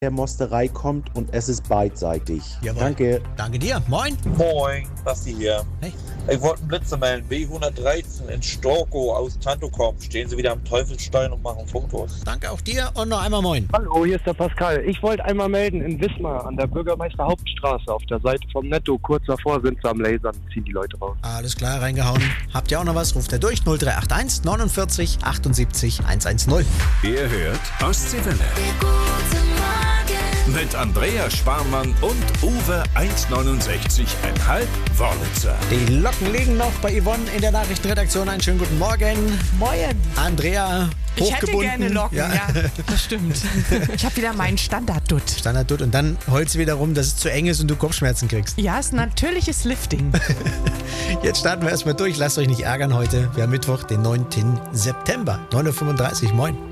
der Mosterei kommt und es ist beidseitig. Jawohl. Danke. Danke dir. Moin. Moin, Basti hier. Hey. Ich wollte einen Blitzer melden. B113 in Storkow aus Tantokom. Stehen Sie wieder am Teufelsstein und machen Fotos. Danke auch dir und noch einmal moin. Hallo, hier ist der Pascal. Ich wollte einmal melden in Wismar an der Bürgermeister-Hauptstraße auf der Seite vom Netto. Kurz davor sind sie am Lasern, ziehen die Leute raus. Alles klar, reingehauen. Habt ihr auch noch was? Ruft er durch 0381 49 78 110. Ihr hört Ostseewelle. Mit Andrea Sparmann und Uwe 1,69,5 Wörlitzer. Die Locken liegen noch bei Yvonne in der Nachrichtenredaktion. Einen schönen guten Morgen. Moin. Andrea, Ich hätte hochgebunden. gerne Locken, ja, das stimmt. Ich habe wieder meinen Standard-Dutt. Standard und dann heult sie wieder rum, dass es zu eng ist und du Kopfschmerzen kriegst. Ja, ist natürliches Lifting. Jetzt starten wir erstmal durch. Lasst euch nicht ärgern heute. Wir haben Mittwoch, den 9. September. 9.35 Uhr. Moin.